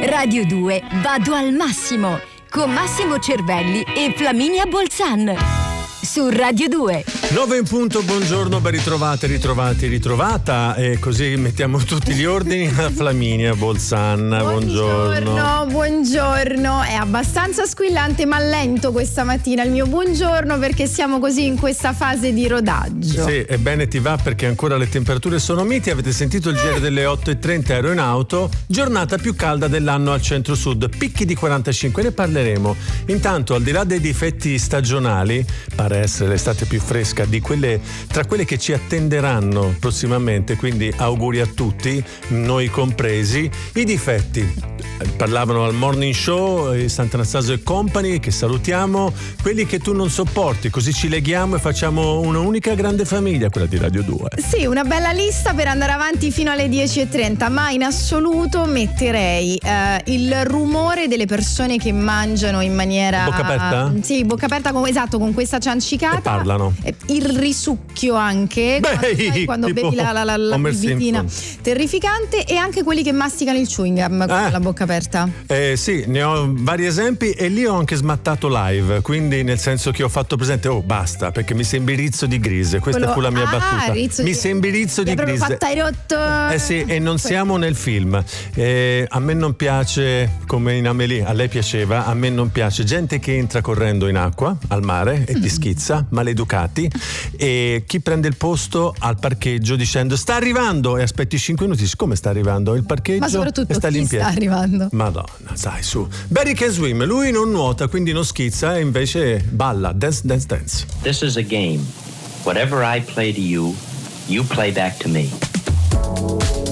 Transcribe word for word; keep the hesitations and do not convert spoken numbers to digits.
Radio due, vado al massimo con Massimo Cervelli e Flaminia Bolzan su Radio due. nove in punto, buongiorno, ben ritrovate, ritrovati, ritrovata, e così mettiamo tutti gli ordini a Flaminia Bolzan. Buongiorno. Buongiorno, buongiorno. È abbastanza squillante ma lento questa mattina il mio buongiorno, perché siamo così in questa fase di rodaggio. Sì, ebbene ti va, perché ancora le temperature sono miti. Avete sentito il giro delle otto e trenta, ero in auto. Giornata più calda dell'anno al centro-sud, picchi di quarantacinque, ne parleremo. Intanto, al di là dei difetti stagionali, pare essere l'estate più fresca di quelle, tra quelle che ci attenderanno prossimamente, quindi auguri a tutti, noi compresi. I difetti parlavano al morning show Sant'Anastasio e Company, che salutiamo, quelli che tu non sopporti, così ci leghiamo e facciamo un'unica grande famiglia, quella di Radio due. Sì, una bella lista per andare avanti fino alle dieci e trenta, ma in assoluto metterei eh, il rumore delle persone che mangiano in maniera bocca aperta? Sì, bocca aperta, con, esatto, con questa ciancicata. E parlano. Il risucchio anche, Beh, quando, quando tipo bevi la, la, la, la bibitina terrificante, e anche quelli che masticano il chewing gum eh. con la bocca aperta. Eh sì, ne ho vari esempi, e lì ho anche smattato live, quindi nel senso che ho fatto presente, oh basta, perché mi sembri Rizzo di Grise, questa Quello, fu la mia ah, battuta. Rizzo mi di, sembri Rizzo di Grise. Grise. Hai rotto. Eh sì, e non siamo nel film. Eh, a me non piace, come in Amélie, a lei piaceva, a me non piace gente che entra correndo in acqua, al mare, e ti schizza, maleducati, e chi prende il posto al parcheggio dicendo sta arrivando, e aspetti cinque minuti, siccome sta arrivando il parcheggio, ma soprattutto e sta chi limpiando. sta arrivando? Madonna, sai, su. Barry can swim, lui non nuota, quindi non schizza, e invece balla, dance, dance, dance. This is a game. Whatever I play to you, you play back to me.